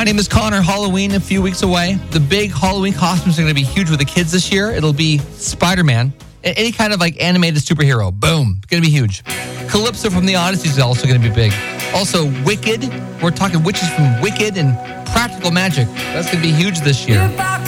My name is Connor. Halloween a few weeks away. The big Halloween costumes are going to be huge with the kids this year. It'll be Spider-Man. Any kind of like animated superhero. Boom. It's going to be huge. Calypso from the Odyssey is also going to be big. Also, Wicked. We're talking witches from Wicked and Practical Magic. That's going to be huge this year.